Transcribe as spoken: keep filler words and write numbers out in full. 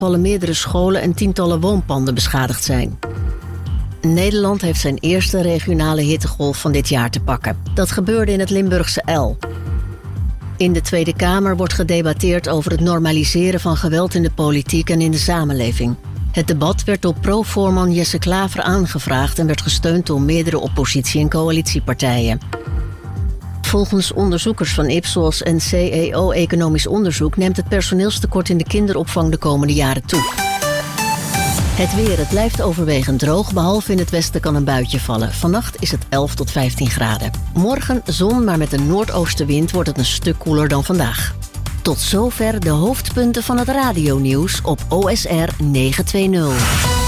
vallen meerdere scholen en tientallen woonpanden beschadigd zijn. Nederland heeft zijn eerste regionale hittegolf van dit jaar te pakken. Dat gebeurde in het Limburgse El. In de Tweede Kamer wordt gedebatteerd over het normaliseren van geweld in de politiek en in de samenleving. Het debat werd door pro-voorman Jesse Klaver aangevraagd en werd gesteund door meerdere oppositie- en coalitiepartijen. Volgens onderzoekers van Ipsos en C E O Economisch Onderzoek neemt het personeelstekort in de kinderopvang de komende jaren toe. Het weer, het blijft overwegend droog, behalve in het westen kan een buitje vallen. Vannacht is het elf tot vijftien graden. Morgen zon, maar met een noordoostenwind wordt het een stuk koeler dan vandaag. Tot zover de hoofdpunten van het radionieuws op O S R negen twintig.